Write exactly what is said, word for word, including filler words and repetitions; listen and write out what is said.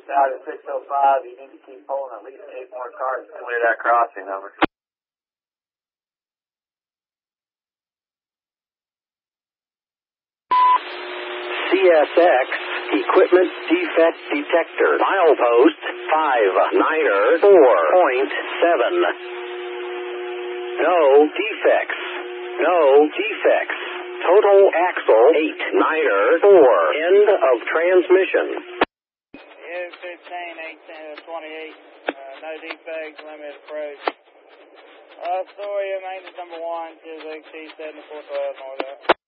Out at six oh five, you need to keep pulling at least eight more cars to clear that crossing, over. C S X Equipment Defect Detector. Milepost five niner four point seven. No defects. No defects. Total axle eight niner four. End of transmission. U fifteen, eighteen, twenty-eight. Uh, no defects, limited approach. Uh, Astoria, maintenance number one, two X T seven four twelve, North